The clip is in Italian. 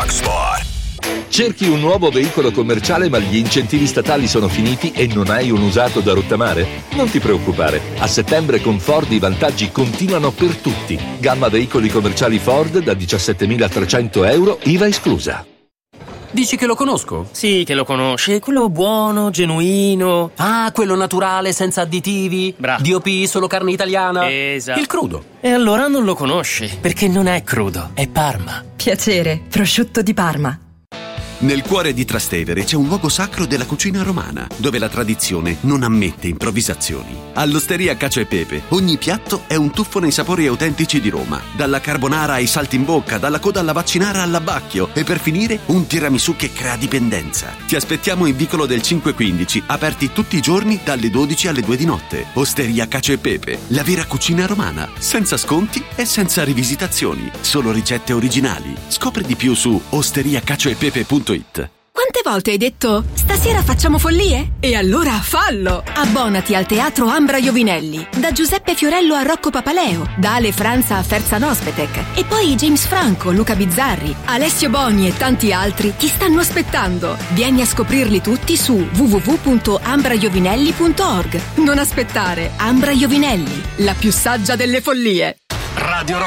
Rock Sport. Cerchi un nuovo veicolo commerciale ma gli incentivi statali sono finiti e non hai un usato da rottamare? Non ti preoccupare, a settembre con Ford i vantaggi continuano per tutti. Gamma veicoli commerciali Ford da 17.300 euro, IVA esclusa. Dici che lo conosco? Sì, che lo conosci, quello buono, genuino. Ah, quello naturale, senza additivi. Bravo. DOP, solo carne italiana. Esatto. Il crudo. E allora non lo conosci, perché non è crudo, è Parma. Piacere, prosciutto di Parma. Nel cuore di Trastevere c'è un luogo sacro della cucina romana, dove la tradizione non ammette improvvisazioni. All'Osteria Cacio e Pepe, ogni piatto è un tuffo nei sapori autentici di Roma. Dalla carbonara ai salti in bocca, dalla coda alla vaccinara all'abbacchio e per finire un tiramisù che crea dipendenza. Ti aspettiamo in Vicolo del 515, aperti tutti i giorni dalle 12 alle 2 di notte. Osteria Cacio e Pepe, la vera cucina romana, senza sconti e senza rivisitazioni, solo ricette originali. Scopri di più su osteriacacioepepe.it. Quante volte hai detto stasera facciamo follie? E allora fallo! Abbonati al Teatro Ambra Iovinelli, da Giuseppe Fiorello a Rocco Papaleo, da Ale Franza a Ferzan Ospetek e poi James Franco, Luca Bizzarri, Alessio Boni e tanti altri ti stanno aspettando. Vieni a scoprirli tutti su www.ambraiovinelli.org. Non aspettare, Ambra Iovinelli, la più saggia delle follie. Radio